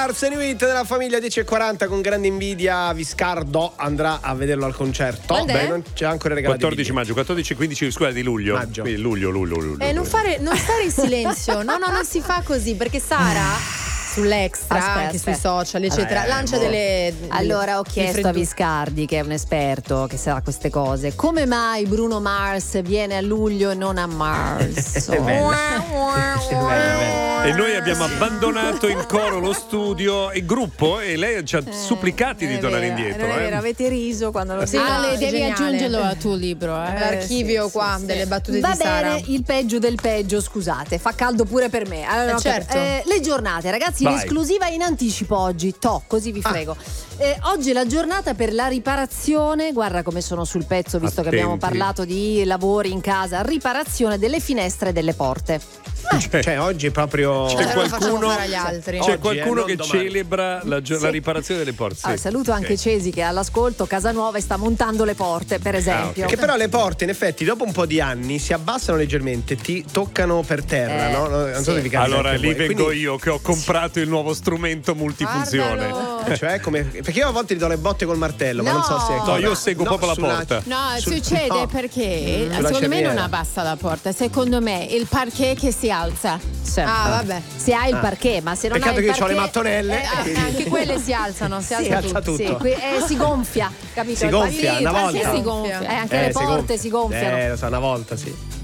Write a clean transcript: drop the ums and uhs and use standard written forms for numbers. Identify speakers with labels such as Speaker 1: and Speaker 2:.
Speaker 1: Mars, New Hit della famiglia 10:40 con grande invidia. Viscardo andrà a vederlo al concerto.
Speaker 2: Beh,
Speaker 1: non c'è ancora regalato.
Speaker 3: 14 maggio, 14 e 15 scusa di luglio.
Speaker 1: Maggio.
Speaker 3: Quindi luglio.
Speaker 2: Non stare in silenzio. No, non si fa così, perché Sara sull'Extra, anche sui social, eccetera, lancia delle.
Speaker 4: Allora ho chiesto a Viscardi, che è un esperto che sa queste cose, come mai Bruno Mars viene a luglio e non a Mars?
Speaker 3: E noi abbiamo abbandonato in coro lo studio e il gruppo e lei ci ha supplicati di tornare indietro.
Speaker 4: Avete riso quando lo
Speaker 2: Sì,
Speaker 4: dite.
Speaker 2: devi aggiungerlo
Speaker 5: al tuo libro.
Speaker 2: L'archivio qua delle battute
Speaker 4: Va
Speaker 2: di Sara.
Speaker 4: bene, il peggio del peggio, scusate, fa caldo pure per me. Allora,
Speaker 2: certo.
Speaker 4: Le giornate, ragazzi, in
Speaker 3: Vai.
Speaker 4: esclusiva in anticipo oggi. Così vi frego. Oggi è la giornata per la riparazione. Guarda come sono sul pezzo, visto che abbiamo parlato di lavori in casa. Riparazione delle finestre e delle porte.
Speaker 1: Cioè oggi è proprio.
Speaker 3: C'è
Speaker 2: Lo facciamo
Speaker 3: qualcuno,
Speaker 2: fare agli altri.
Speaker 3: c'è
Speaker 1: Oggi,
Speaker 3: qualcuno
Speaker 1: non
Speaker 3: che
Speaker 1: domani.
Speaker 3: celebra la riparazione delle porte.
Speaker 4: Allora, saluto anche Cesi che è all'ascolto, casa nuova, e sta montando le porte, per esempio.
Speaker 1: Che però le porte, in effetti, dopo un po' di anni si abbassano leggermente, ti toccano per terra, no? Non so se vi capita
Speaker 3: Allora
Speaker 1: anche
Speaker 3: lì
Speaker 1: voi.
Speaker 3: vengo
Speaker 1: Quindi,
Speaker 3: io che ho comprato il nuovo strumento multifunzione.
Speaker 2: Guardalo.
Speaker 1: cioè, perché io a volte gli do le botte col martello, ma non so se.
Speaker 3: No, io seguo proprio la porta.
Speaker 5: No,
Speaker 1: Sul-
Speaker 5: succede
Speaker 1: no.
Speaker 5: perché
Speaker 1: Sulla
Speaker 5: secondo me
Speaker 1: cerniera.
Speaker 5: non abbassa la porta, secondo me il parquet che si alza.
Speaker 2: Ah, vabbè.
Speaker 4: Se hai il parquet, ma se non
Speaker 1: Peccato
Speaker 4: hai
Speaker 1: che
Speaker 4: il
Speaker 1: io ho le
Speaker 4: parquet,
Speaker 1: mattonelle. quindi-
Speaker 2: Anche quelle si alzano, si
Speaker 1: Si alza tutto.
Speaker 4: si gonfia, capito?
Speaker 1: Si gonfia,
Speaker 4: Il
Speaker 1: una
Speaker 4: parquet
Speaker 1: volta.
Speaker 4: si gonfia. Anche le
Speaker 1: si
Speaker 4: porte
Speaker 1: gonfia.
Speaker 4: si gonfiano.
Speaker 1: Lo so, una volta sì.